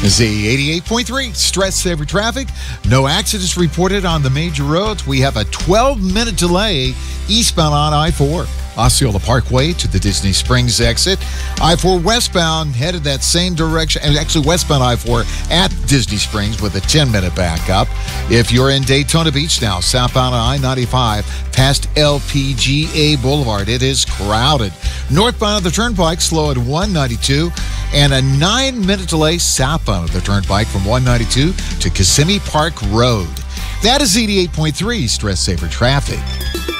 Z88.3, stress saver traffic. No accidents reported on the major roads. We have a 12-minute delay eastbound on I-4. Osceola Parkway to the Disney Springs exit. I-4 westbound headed that same direction, and actually westbound I-4 at Disney Springs with a 10-minute backup. If you're in Daytona Beach now, southbound on I-95 past LPGA Boulevard, it is crowded. Northbound of the Turnpike, slow at 192, and a 9-minute delay southbound of the Turnpike from 192 to Kissimmee Park Road. That is Z88.3 stress saver traffic.